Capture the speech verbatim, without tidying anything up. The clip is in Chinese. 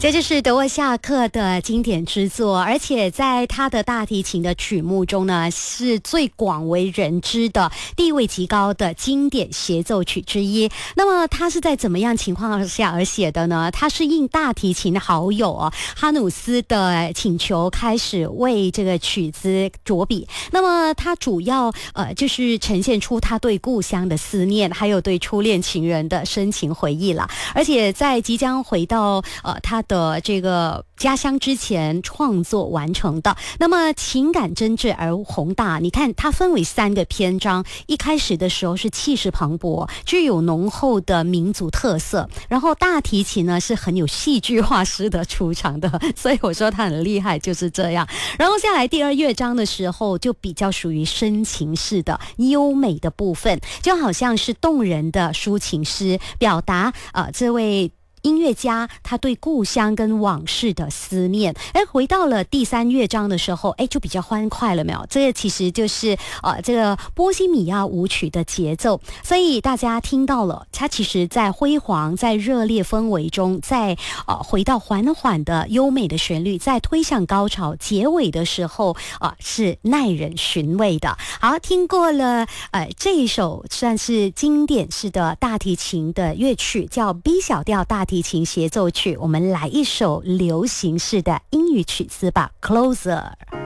这就是德沃夏克的经典之作，而且在他的大提琴的曲目中呢，是最广为人知的、地位极高的经典协奏曲之一。那么他是在怎么样情况下而写的呢？他是应大提琴好友哦哈努斯的请求，开始为这个曲子着笔。那么他主要呃就是呈现出他对故乡的思念，还有对初恋情人的深情回忆了。而且在即将回到呃他的这个家乡之前创作完成的。那么情感真挚而宏大，你看它分为三个篇章，一开始的时候是气势磅礴，具有浓厚的民族特色，然后大提琴呢是很有戏剧化式的出场的，所以我说它很厉害就是这样。然后下来第二乐章的时候就比较属于深情式的优美的部分，就好像是动人的抒情诗，表达呃这位音乐家他对故乡跟往事的思念。哎，回到了第三乐章的时候，哎，就比较欢快了没有？这个其实就是呃这个波西米亚舞曲的节奏，所以大家听到了，它其实在辉煌、在热烈氛围中，在呃回到缓缓的优美的旋律，在推向高潮，结尾的时候啊、呃、是耐人寻味的。好，听过了呃这一首算是经典式的大提琴的乐曲，叫 B 小调大提琴协奏曲，我们来一首流行式的英语曲子吧 ，Closer。